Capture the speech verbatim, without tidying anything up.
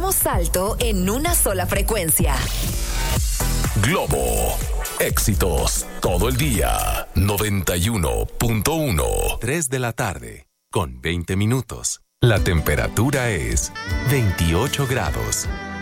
damos alto en una sola frecuencia. Globo. Éxitos todo el día. noventa y uno punto uno. tres de la tarde, con veinte minutos. La temperatura es veintiocho grados.